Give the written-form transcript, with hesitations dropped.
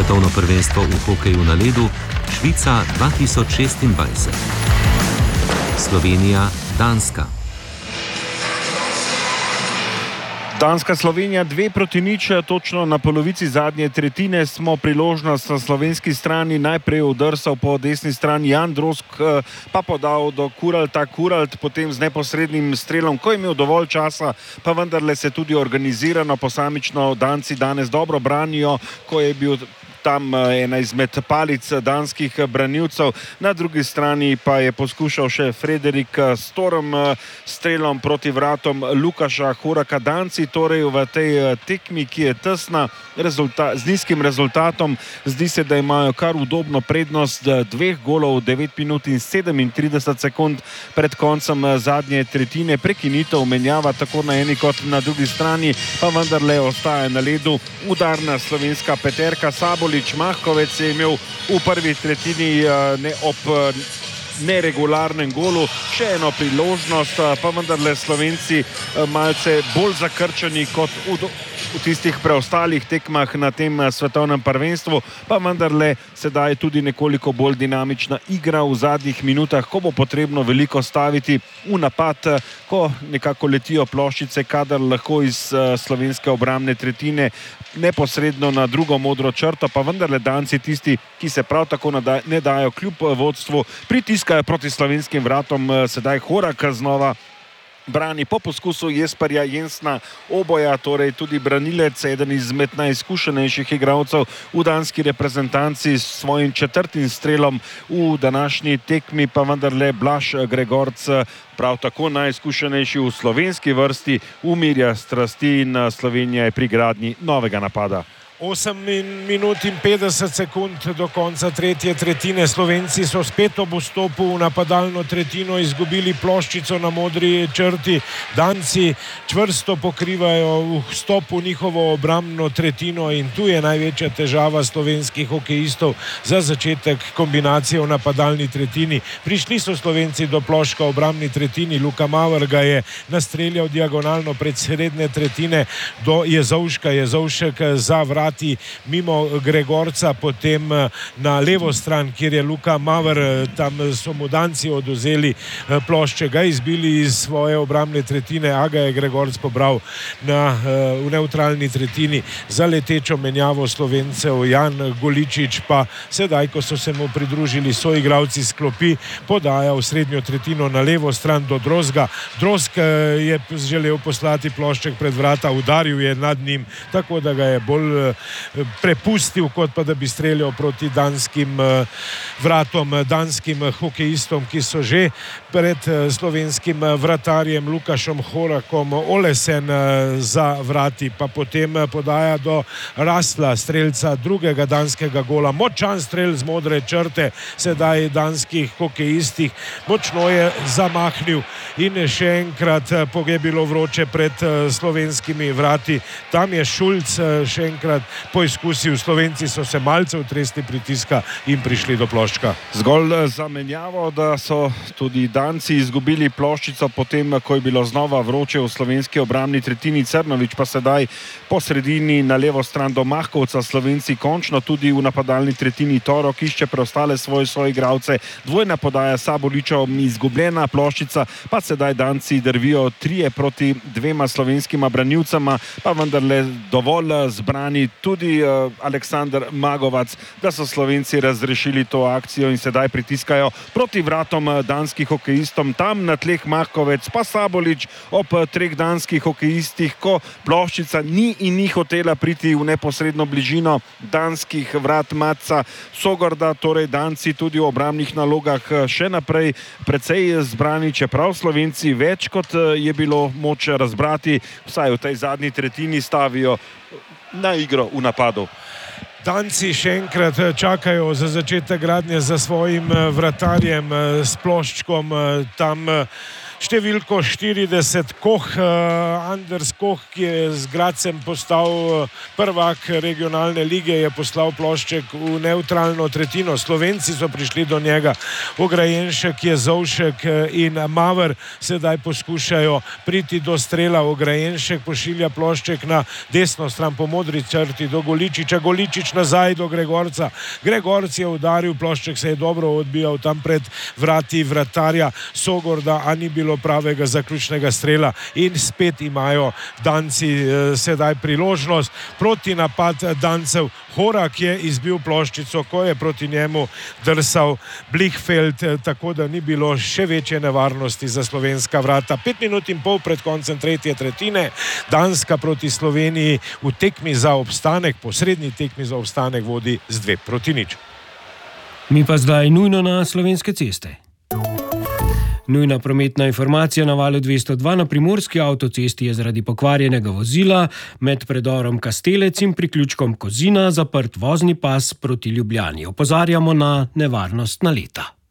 Svetovno prvenstvo v hokeju na ledu Švica 2026. Slovenija, Danska. Danska-Slovenija 2-0, točno na polovici zadnje tretjine smo priložnost na slovenski strani najprej udrsal po desni strani Jan Drozg, pa podal do Kuralta. Kuralt potem z neposrednim strelom, ko je imel dovolj časa, pa vendarle se tudi organizirano posamično Danci danes dobro branijo, ko je bil tam ena izmed palic danskih branilcev. Na drugi strani pa je poskušal še Frederik Storm strelom proti vratom Lukaša Horaka. Danci torej v tej tekmi, ki je tesna, z nizkim rezultatom, zdi se, da imajo kar udobno prednost 2 golov, 9 minut in 37 sekund pred koncem zadnje tretjine. Prekinitev menjava tako na eni kot na drugi strani, pa vendarle ostaja na ledu udarna slovenska peterka. Mahkovec je imel v prvi tretjini ob neregularnem golu še eno priložnost, pa vendarle Slovenci malce bolj zakrčeni kot v tistih preostalih tekmah na tem svetovnem prvenstvu, pa vendarle sedaj tudi nekoliko bolj dinamična igra v zadnjih minutah, ko bo potrebno veliko staviti v napad, ko nekako letijo ploščice, kadar lahko iz slovenske obrambne tretjine neposredno na drugo modro črto, pa vendarle Danci tisti, ki se prav tako ne dajo kljub vodstvu, pritiskajo proti slovenskim vratom. Sedaj Horak znova brani po poskusu Jesperja Jensna Oboja, torej tudi branilec, eden izmed najizkušenejših igralcev v danski reprezentanci s svojim 4. strelom v današnji tekmi, pa vendarle Blaž Gregorc, prav tako najizkušenejši v slovenski vrsti, umirja strasti in Slovenija je pri gradnji novega napada. 8 minut in 50 sekund do konca tretje tretjine. Slovenci so spet ob vstopu v napadalno tretjino izgubili ploščico na modri črti. Danci čvrsto pokrivajo vstop v njihovo obrambno tretjino in tu je največja težava slovenskih hokejistov za začetek kombinacije v napadalni tretjini. Prišli so Slovenci do ploška v obrambni tretjini. Luka Maver ga je nastreljal diagonalno pred srednje tretjine do Jezovška. Jezovšek za vrati mimo Gregorca, potem na levo stran, kjer je Luka Maver, tam so mu Danci oduzeli plošče, ga izbili iz svoje obrambne tretjine, a ga je Gregorc pobral v nevtralni tretjini za letečo menjavo Slovencev. Jan Goličič pa sedaj, ko so se mu pridružili soigralci s klopi, podaja v srednjo tretjino na levo stran do Drozga. Drozg je želel poslati plošček pred vrata, udaril je nad njim, tako da ga je bolj prepustil, kot pa da bi streljal proti danskim vratom, danskim hokejistom, ki so že pred slovenskim vratarjem Lukašom Horakom. Olesen za vrati, pa potem podaja do Rasla, strelca drugega danskega gola. Močan strel z modre črte, sedaj danskih hokejistih. Močno je zamahnil in še enkrat je bilo vroče pred slovenskimi vrati. Tam je Šulc še enkrat poizkusil. Slovenci so se malce utresli pritiska in prišli do ploščka. Zgolj za menjavo, da so tudi Danci izgubili ploščico potem, ko je bilo znova vroče v slovenski obrambni tretjini. Crnovič pa sedaj po sredini na levo stran do Mahkovca. Slovenci končno tudi v napadalni tretjini. Torok išče preostale svoje soigralce. Dvojna podaja Saboličov, izgubljena ploščica, pa sedaj Danci drvijo 3 proti 2 slovenskima branilcema, pa vendarle dovolj zbrani tudi Aleksandar Magovac, da so Slovenci razrešili to akcijo in sedaj pritiskajo proti vratom danskih hokejistom. Tam na tleh Mahkovec, pa Sabolič ob 3 danskih hokejistih, ko ploščica ni in ni hotela priti v neposredno bližino danskih vrat Matca Sogorda. Torej Danci tudi v obrambnih nalogah še naprej precej zbrani, čeprav Slovenci več kot je bilo moč razbrati, vsaj v tej zadnji tretjini stavijo na igro v napadu. Danci še enkrat čakajo za začetek gradnje za svojim vratarjem s ploščkom. Tam številko 40 Koh, Anders Koh, ki je z Gradcem postal prvak regionalne lige, je poslal plošček v nevtralno tretjino. Slovenci so prišli do njega, Ograjenšek, Jezovšek in Maver sedaj poskušajo priti do strela. Ograjenšek pošilja plošček na desno stran po modri črti do Goličiča, Goličič nazaj do Gregorca. Gregorc je udaril, plošček se je dobro odbijal tam pred vrati vratarja Sogorda, a ni bilo pravega zaključnega strela in spet imajo Danci sedaj priložnost. Proti napad Dancev, Horak je izbil ploščico, ko je proti njemu drsal Blichfeld, tako da ni bilo še večje nevarnosti za slovenska vrata. 5 minut in pol pred koncem tretje tretjine, Danska proti Sloveniji v tekmi za obstanek, posrednji tekmi za obstanek vodi z 2-0. Mi pa zdaj nujno na slovenske ceste. Nujna prometna informacija na valu 202 na primorski avtocesti je zaradi pokvarjenega vozila med predorom Kastelec in priključkom Kozina zaprt vozni pas proti Ljubljani. Opozarjamo na nevarnost naleta.